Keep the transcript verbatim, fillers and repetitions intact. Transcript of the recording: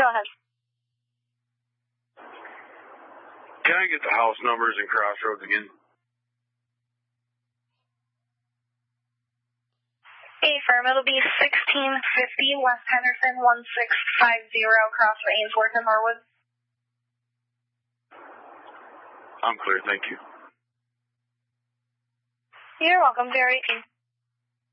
Go ahead. Can I get the house numbers and crossroads again? Affirm, it'll be sixteen fifty West Henderson, one six five zero, across from Ainsworth and Norwood. I'm clear, thank you. You're welcome, Jerry.